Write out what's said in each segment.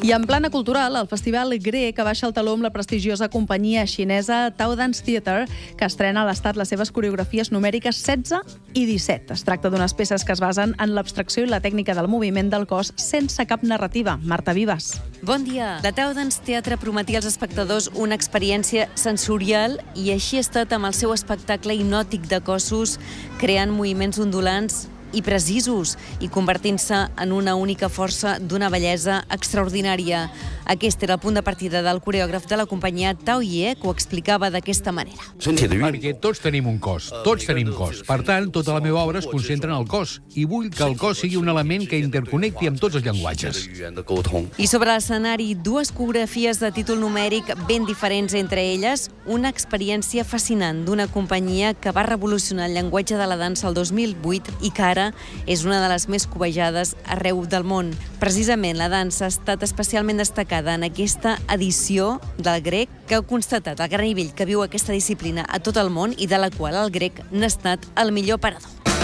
I en plana cultural, el Festival Grec abaixa el taló amb la prestigiosa companyia xinesa Tao Dance Theatre, que estrena a l'Estat les seves coreografies numèriques 16 i 17. Es tracta d'unes peces que es basen en l'abstracció i la tècnica del moviment del cos sense cap narrativa. Marta Vives. Bon dia. La Tao Dance Theatre prometia als espectadors una experiència sensorial i així ha estat amb el seu espectacle hipnòtic de cossos, creant moviments ondulants i precisos i convertint-se en una única força d'una bellesa extraordinària. Aquest era el punt de partida del coreògraf de la companyia Tao Ye, que ho explicava d'aquesta manera. Perquè tots tenim un cos, tots tenim cos. Per tant, tota la meva obra es concentra en el cos i vull que el cos sigui un element que interconnecti amb tots els llenguatges. I sobre l'escenari, dues coreografies de títol numèric ben diferents entre elles, una experiència fascinant d'una companyia que va revolucionar el llenguatge de la dansa el 2008 i que ara és una de les més cobejades arreu del món. Precisament, la dansa ha estat especialment destacada en aquesta edició del grec, que heu constatat el gran nivell que viu aquesta disciplina a tot el món i de la qual el grec n'ha estat el millor parador.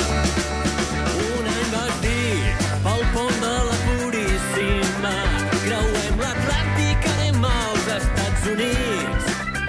Un any vas dir, pel pont de la Puríssima, creuem l'Atlàntic, anem als Estats Units.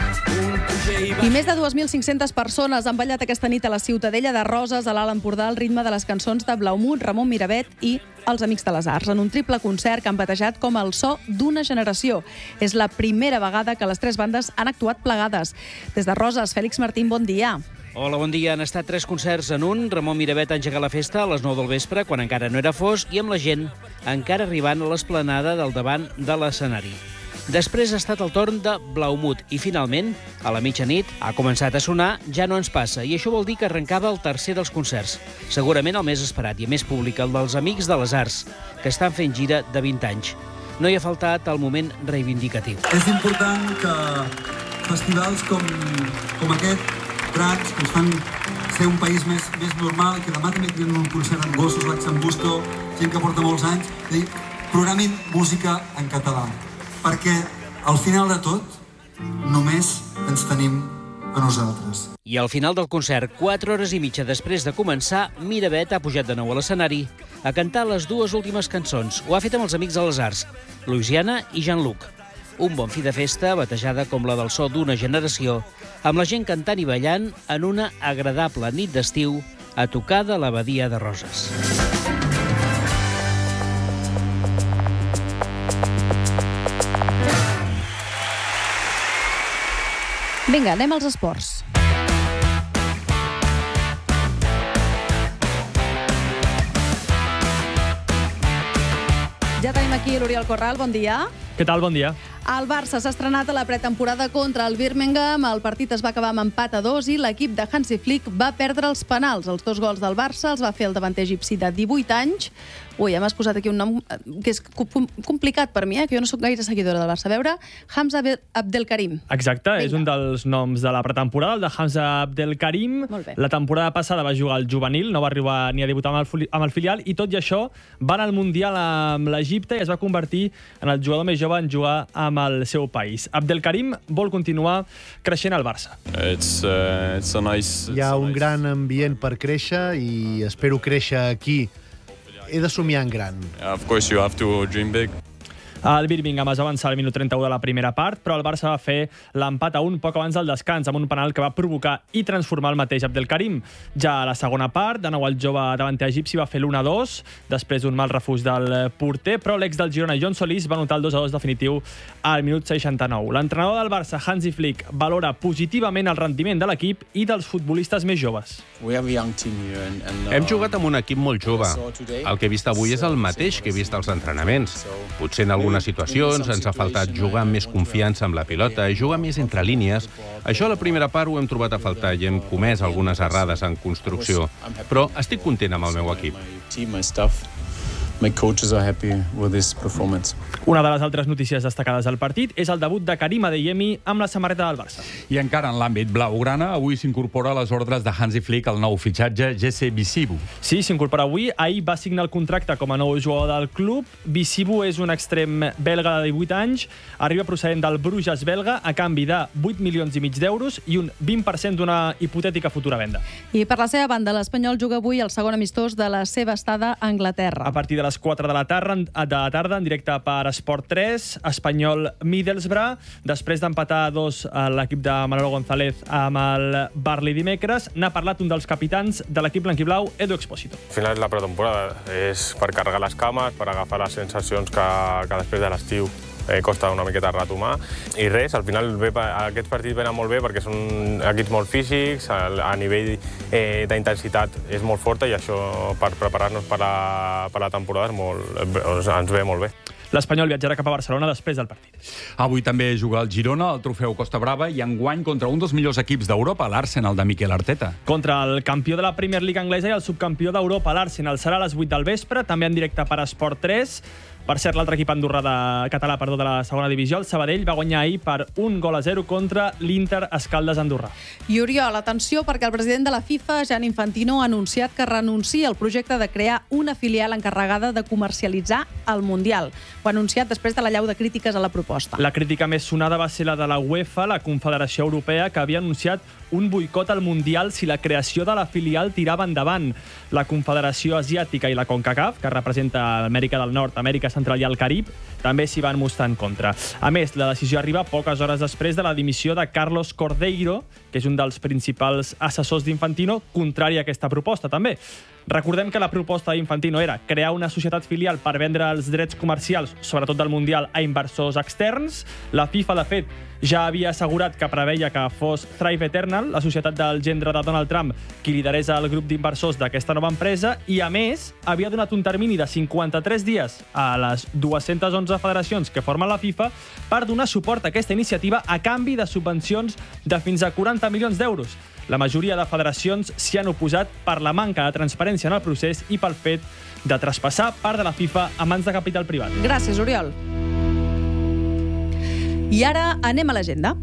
I més de 2.500 persones han ballat aquesta nit a la Ciutadella de Roses, a l'Alt Empordà, al ritme de les cançons de Blaumut, Ramon Miravet i els Amics de les Arts, en un triple concert que han batejat com el so d'una generació. És la primera vegada que les tres bandes han actuat plegades. Des de Roses, Fèlix Martín, bon dia. Hola, bon dia. Han estat 3 concerts en un. Ramon Miravet ha engegat la festa a les 9 del vespre, quan encara no era fosc, i amb la gent encara arribant a l'esplanada del davant de l'escenari. Després ha estat el torn de Blaumut i, finalment, a la mitjanit, ha començat a sonar Ja no ens passa, i això vol dir que arrencava el tercer dels concerts, segurament el més esperat i més públic, el dels Amics de les Arts, que estan fent gira de 20 anys. No hi ha faltat el moment reivindicatiu. És important que festivals com aquest, grans, que ens fan ser un país més normal, que demà també tenen un concert amb gossos, l'Axen Busto, gent que porta molts anys, programin música en català. Perquè, al final de tot, només ens tenim a nosaltres. I al final del concert, 4 hores i mitja després de començar, Miravet ha pujat de nou a l'escenari a cantar les 2 últimes cançons. Ho ha fet amb els Amics de les Arts, Louisiana i Jean-Luc. Un bon fi de festa, batejada com la del so d'una generació, amb la gent cantant i ballant en una agradable nit d'estiu a tocar de la Badia de Roses. Vinga, anem als esports. Ja tenim aquí l'Oriol Corral, bon dia. Què tal, bon dia. El Barça s'ha estrenat a la pretemporada contra el Birmingham. El partit es va acabar amb empat a 2 i l'equip de Hansi Flick va perdre els penals. Els 2 gols del Barça els va fer el davanter egipci de 18 anys. Ui, ja m'has posat aquí un nom que és complicat per mi, que jo no sóc gaire seguidora del Barça. A veure, Hamza Abdelkarim. Exacte, és un dels noms de la pretemporada, el de Hamza Abdelkarim. La temporada passada va jugar al juvenil, no va arribar ni a debutar amb el filial, i tot i això va anar al Mundial amb l'Egipte i es va convertir en el jugador més jove en jugar amb el seu país. Abdelkarim vol continuar creixent al Barça. Hi ha un gran ambient per créixer i espero créixer aquí. He de somiar en gran. Of course you have to dream big. El Birmingham es va avançar al minut 31 de la primera part, però el Barça va fer l'empat a 1 poc abans del descans, amb un penal que va provocar i transformar el mateix Abdelkarim. Ja a la segona part, de nou el jove davanter egipci va fer l'1-2, després d'un mal refús del porter, però l'ex del Girona, John Solís, va anotar el 2-2 definitiu al minut 69. L'entrenador del Barça, Hansi Flick, valora positivament el rendiment de l'equip i dels futbolistes més joves. Hem jugat amb un equip molt jove. El que he vist avui és el mateix que he vist als entrenaments. Potser en algunes situacions ens ha faltat jugar amb més confiança amb la pilota, jugar més entre línies. Això a la primera part ho hem trobat a faltar i hem comès algunes errades en construcció. Però estic content amb el meu equip. My coaches are happy with this performance. Una de les altres notícies destacades del partit és el debut de Karim Adeyemi amb la samarreta del Barça. I encara en l'àmbit blaugrana, avui s'incorpora a les ordres de Hansi Flick el nou fitxatge Jesse Bissibu. Sí, s'incorpora avui. Ahir va signar el contracte com a nou jugador del club. Bissibu és un extrem belga de 18 anys, arriba procedent del Bruges belga a canvi de 8 milions i mig d'euros i un 20% d'una hipotètica futura venda. I per la seva banda, l'Espanyol juga avui el segon amistós de la seva estada a Anglaterra. A partir de a les 4 de la tarda, en directe per Esport 3, Espanyol Middlesbrough, després d'empatar 2 l'equip de Manolo González amb el Barley dimecres. N'ha parlat un dels capitans de l'equip blanquiblau, Edu Expósito. Al final la pretemporada és per carregar les cames, per agafar les sensacions que després de l'estiu costa una miqueta retomar. I res, al final aquests partits venen molt bé perquè són equips molt físics, a nivell d'intensitat és molt forta i això per preparar-nos per la temporada ens ve molt bé. L'Espanyol viatjarà cap a Barcelona després del partit. Avui també juga el Girona, el trofeu Costa Brava, i enguany contra un dels millors equips d'Europa, l'Arsenal de Mikel Arteta. Contra el campió de la Premier League anglesa i el subcampió d'Europa, l'Arsenal. Serà a les 8 del vespre, també en directe per Esport 3. Per cert, l'altre equip català de la segona divisió, el Sabadell, va guanyar ahir per 1-0 contra l'Inter Escaldes Andorra. I Oriol, atenció, perquè el president de la FIFA, Gianni Infantino, ha anunciat que renuncia al projecte de crear una filial encarregada de comercialitzar el Mundial. Ho ha anunciat després de l'allau de crítiques a la proposta. La crítica més sonada va ser la de la UEFA, la Confederació Europea, que havia anunciat un boicot al Mundial si la creació de la filial tirava endavant. La Confederació Asiàtica i la CONCACAF, que representa Amèrica del Nord, Amèrica Central i el Carib, també s'hi van mostrar en contra. A més, la decisió arriba poques hores després de la dimissió de Carlos Cordeiro, que és un dels principals assessors d'Infantino, contrari a aquesta proposta, també. Recordem que la proposta d'Infantino era crear una societat filial per vendre els drets comercials, sobretot del Mundial, a inversors externs. La FIFA, de fet, ja havia assegurat que preveia que fos Thrive Eternal, la societat del gendre de Donald Trump, qui liderés el grup d'inversors d'aquesta nova empresa, i, a més, havia donat un termini de 53 dies a les 211 federacions que formen la FIFA per donar suport a aquesta iniciativa a canvi de subvencions de fins a 40 milions d'euros. La majoria de federacions s'hi han oposat per la manca de transparència en el procés i pel fet de traspassar part de la FIFA a mans de capital privat. Gràcies, Oriol. I ara anem a l'agenda.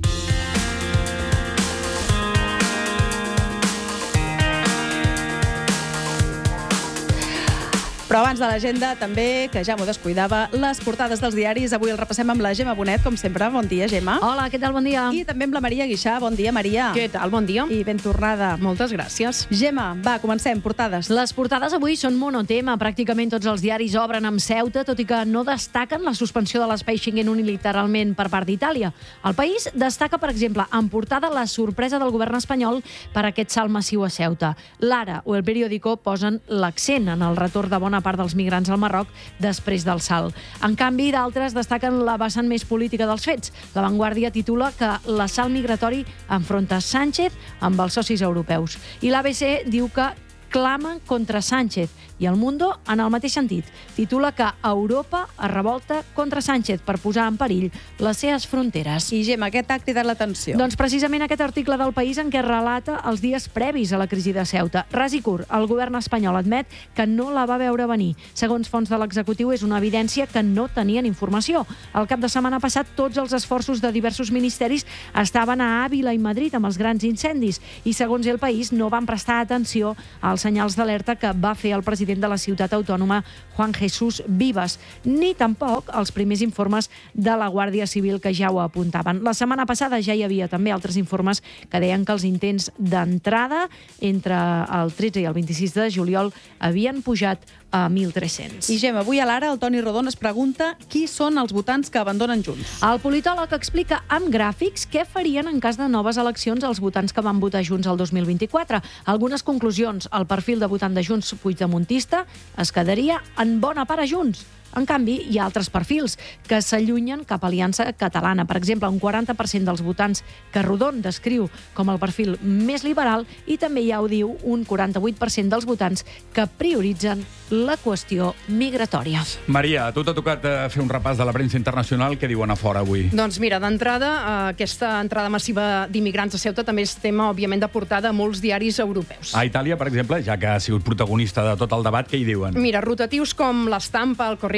Però abans de l'agenda, també, que ja m'ho descuidava, les portades dels diaris. Avui el repassem amb la Gemma Bonet, com sempre. Bon dia, Gemma. Hola, què tal? Bon dia. I també amb la Maria Guixà. Bon dia, Maria. Què tal? Bon dia. I ben tornada. Moltes gràcies. Gemma, va, comencem. Portades. Les portades avui són monotema. Pràcticament tots els diaris obren amb Ceuta, tot i que no destaquen la suspensió de l'espai Schengen unilateralment per part d'Itàlia. El País destaca, per exemple, en portada la sorpresa del govern espanyol per aquest salt massiu a Ceuta. L'Ara o El Periódico posen l'accent en el retorn de bona part dels migrants al Marroc després del salt. En canvi, d'altres destaquen la vessant més política dels fets. La Vanguardia titula que l'assalt migratori enfronta Sánchez amb els socis europeus. I l'ABC diu que clama contra Sánchez. I El Mundo, en el mateix sentit, titula que Europa es revolta contra Sánchez per posar en perill les seves fronteres. I, Gemma, què t'ha cridat l'atenció? Doncs precisament aquest article del País en què relata els dies previs a la crisi de Ceuta. Ras i curt, el govern espanyol admet que no la va veure venir. Segons fonts de l'executiu, és una evidència que no tenien informació. El cap de setmana passat, tots els esforços de diversos ministeris estaven a Àvila i Madrid amb els grans incendis i, segons El País, no van prestar atenció als senyals d'alerta que va fer el president de la ciutat autònoma, Juan Jesús Vivas, ni tampoc els primers informes de la Guàrdia Civil que ja ho apuntaven. La setmana passada ja hi havia també altres informes que deien que els intents d'entrada entre el 13 i el 26 de juliol havien pujat a 1.300. I, Gemma, avui a l'Ara el Toni Rodon es pregunta qui són els votants que abandonen Junts. El politòleg explica amb gràfics què farien en cas de noves eleccions els votants que van votar Junts el 2024. Algunes conclusions. El perfil de votant de Junts puigdemontista es quedaria en bona part a Junts. En canvi, hi ha altres perfils que s'allunyen cap a Aliança Catalana. Per exemple, un 40% dels votants que Rodon descriu com el perfil més liberal i també ja ho diu un 48% dels votants que prioritzen la qüestió migratòria. Maria, a tu t'ha tocat fer un repàs de la premsa internacional. Què diuen a fora avui? Doncs mira, d'entrada, aquesta entrada massiva d'immigrants a Ceuta també és tema, òbviament, de portada a molts diaris europeus. A Itàlia, per exemple, ja que ha sigut protagonista de tot el debat, què hi diuen? Mira, rotatius com l'Estampa, el Corriere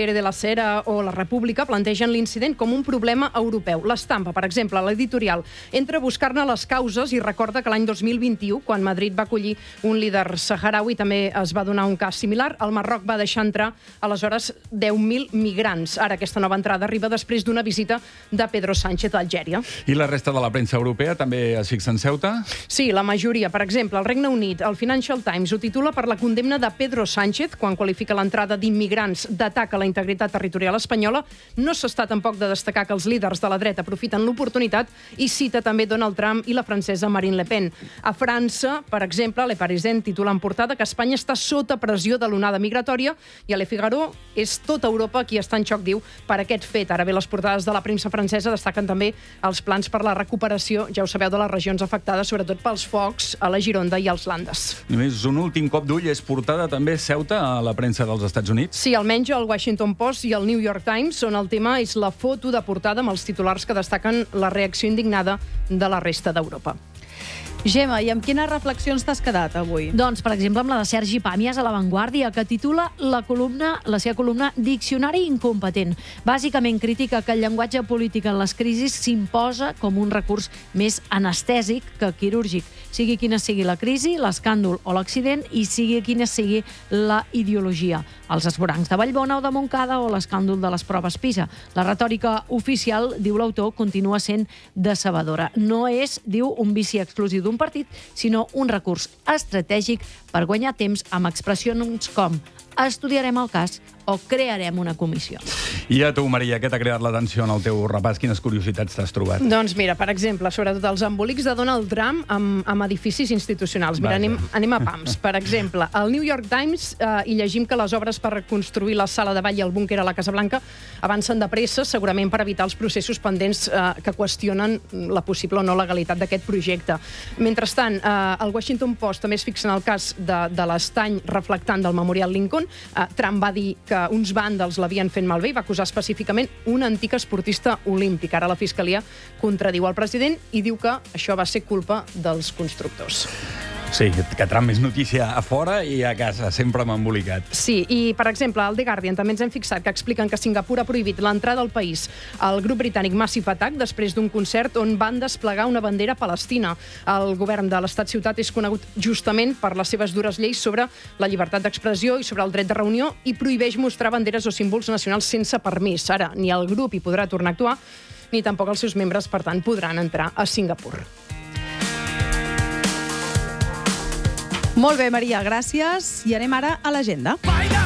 Corriere della Sera o La República plantegen l'incident com un problema europeu. L'Estampa, per exemple, l'editorial, entra a buscar-ne les causes i recorda que l'any 2021, quan Madrid va acollir un líder saharaui, també es va donar un cas similar. El Marroc va deixar entrar, aleshores, 10.000 migrants. Ara aquesta nova entrada arriba després d'una visita de Pedro Sánchez a Algèria. I la resta de la premsa europea també es fixa en Ceuta? Sí, la majoria. Per exemple, el Regne Unit, el Financial Times, ho titula per la condemna de Pedro Sánchez quan qualifica l'entrada d'immigrants d'atac a la integritat territorial espanyola. No s'està tampoc de destacar que els líders de la dreta aprofiten l'oportunitat i cita també Donald Trump i la francesa Marine Le Pen. A França, per exemple, Le Parisien titula en portada que Espanya està sota pressió de l'onada migratòria i a Le Figaro és tota Europa qui està en xoc, diu, per aquest fet. Ara bé, les portades de la premsa francesa destaquen també els plans per la recuperació, ja ho sabeu, de les regions afectades, sobretot pels focs a la Gironda i als Landes. Només un últim cop d'ull, és portada també Ceuta a la premsa dels Estats Units? Sí, almenys el Washington Post i el New York Times, on el tema és la foto de portada amb els titulars que destaquen la reacció indignada de la resta d'Europa. Gemma, i amb quines reflexions t'has quedat avui? Doncs, per exemple, amb la de Sergi Pàmies a La Vanguardia, que titula la seva columna Diccionari incompetent. Bàsicament critica que el llenguatge polític en les crisis s'imposa com un recurs més anestèsic que quirúrgic. Sigui quina sigui la crisi, l'escàndol o l'accident, i sigui quina sigui la ideologia. Els esvorancs de Vallbona o de Montcada o l'escàndol de les proves PISA. La retòrica oficial, diu l'autor, continua sent decebedora. No és, diu, un vici exclusiu d'un partit, sinó un recurs estratègic per guanyar temps amb expressions com estudiarem el cas o crearem una comissió. I a tu, Maria, què t'ha creat l'atenció en el teu repàs? Quines curiositats t'has trobat? Doncs mira, per exemple, sobretot els embolics de Donald Trump amb edificis institucionals. Mira, anem a pams. Per exemple, al New York Times hi llegim que les obres per reconstruir la sala de ball i el búnquer a la Casa Blanca avancen de pressa, segurament per evitar els processos pendents que qüestionen la possible o no legalitat d'aquest projecte. Mentrestant, el Washington Post també es fixa en el cas de l'estany reflectant del Memorial Lincoln. Trump va dir que uns vàndals l'havien fet malbé i va acusar específicament un antic esportista olímpic. Ara la Fiscalia contradiu el president i diu que això va ser culpa dels constructors. Sí, que Trump és notícia a fora i a casa, sempre m'ha embolicat. Sí, i per exemple, al The Guardian també ens hem fixat que expliquen que Singapur ha prohibit l'entrada al país al grup britànic Massive Attack després d'un concert on van desplegar una bandera palestina. El govern de l'estat-ciutat és conegut justament per les seves dures lleis sobre la llibertat d'expressió i sobre el dret de reunió i prohibeix mostrar banderes o símbols nacionals sense permís. Ara, ni el grup hi podrà tornar a actuar, ni tampoc els seus membres, per tant, podran entrar a Singapur. Molt bé, Maria, gràcies. I anem ara a l'agenda.